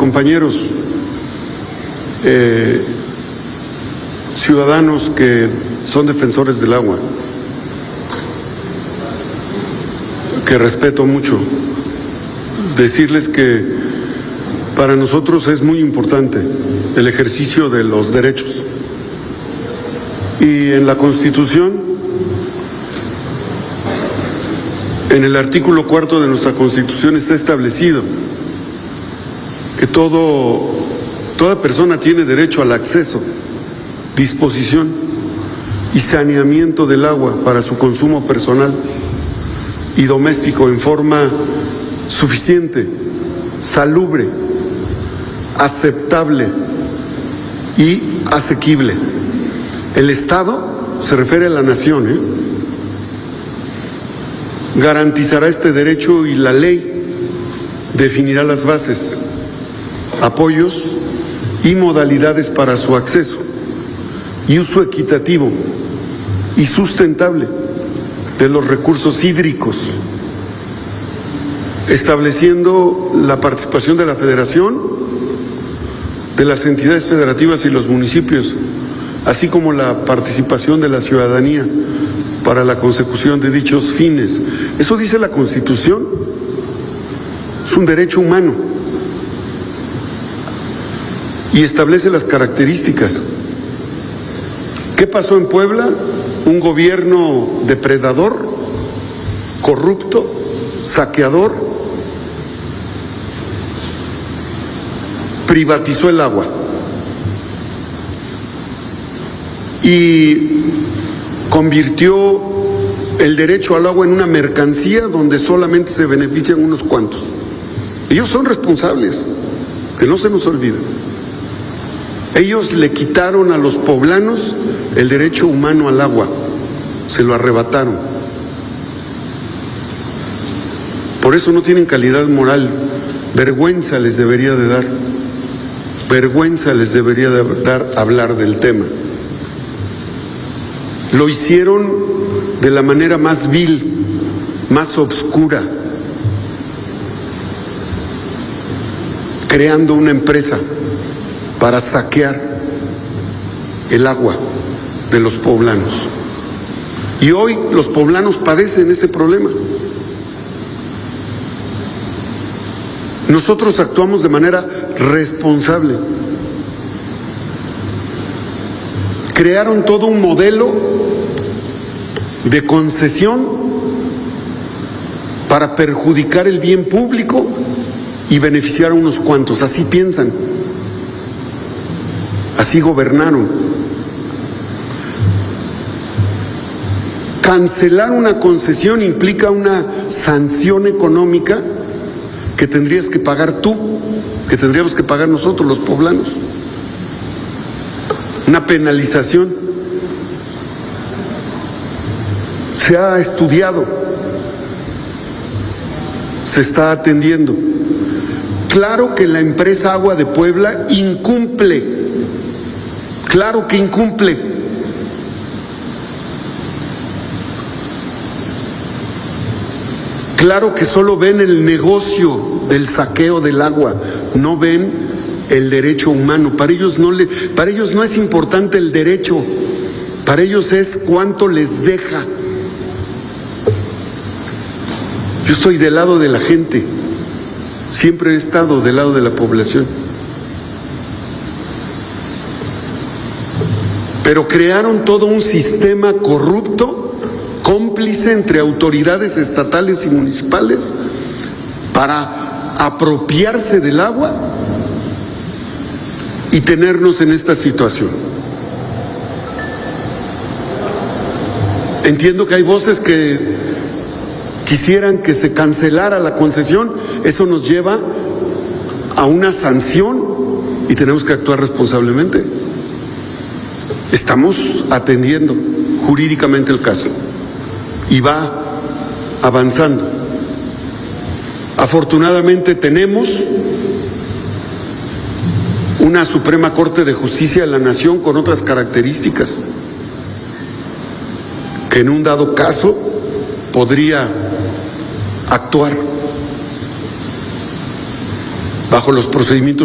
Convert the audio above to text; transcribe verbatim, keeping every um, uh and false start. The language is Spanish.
compañeros eh, ciudadanos que son defensores del agua, que respeto mucho, decirles que para nosotros es muy importante el ejercicio de los derechos. Y en la Constitución, en el artículo cuarto de nuestra Constitución está establecido que todo, toda persona tiene derecho al acceso, disposición y saneamiento del agua para su consumo personal y doméstico en forma suficiente, salubre, aceptable y asequible. El Estado, se refiere a la nación, ¿eh? garantizará este derecho y la ley definirá las bases, apoyos y modalidades para su acceso y uso equitativo y sustentable de los recursos hídricos, estableciendo la participación de la Federación, de las entidades federativas y los municipios, así como la participación de la ciudadanía para la consecución de dichos fines. Eso dice la Constitución, es un derecho humano y establece las características. ¿Qué pasó en Puebla? Un gobierno depredador, corrupto, saqueador, privatizó el agua y convirtió el derecho al agua en una mercancía donde solamente se benefician unos cuantos. Ellos son responsables, que no se nos olvide. Ellos le quitaron a los poblanos el derecho humano al agua, se lo arrebataron. Por eso no tienen calidad moral. Vergüenza les debería de dar, vergüenza les debería de dar hablar del tema. Lo hicieron de la manera más vil, más obscura, creando una empresa para saquear el agua de los poblanos. Y hoy los poblanos padecen ese problema. Nosotros actuamos de manera responsable. Crearon todo un modelo de concesión para perjudicar el bien público y beneficiar a unos cuantos. Así piensan, así gobernaron. Cancelar una concesión implica una sanción económica que tendrías que pagar tú, que tendríamos que pagar nosotros los poblanos. Una penalización. Se ha estudiado, se está atendiendo. Claro que la empresa Agua de Puebla incumple, claro que incumple. Claro que solo ven el negocio del saqueo del agua, no ven el derecho humano. Para ellos no le, para ellos no es importante el derecho, para ellos es cuánto les deja. Yo estoy del lado de la gente, siempre he estado del lado de la población. Pero crearon todo un sistema corrupto, cómplice entre autoridades estatales y municipales para apropiarse del agua y tenernos en esta situación. Entiendo que hay voces que quisieran que se cancelara la concesión. Eso nos lleva a una sanción y tenemos que actuar responsablemente. Estamos atendiendo jurídicamente el caso y va avanzando. Afortunadamente tenemos una Suprema Corte de Justicia de la Nación con otras características que en un dado caso podría actuar bajo los procedimientos